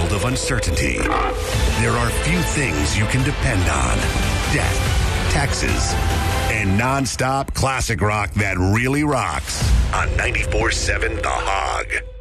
world of uncertainty, there are few things you can depend on. Death, taxes, and non-stop classic rock that really rocks on 94.7 The Hog.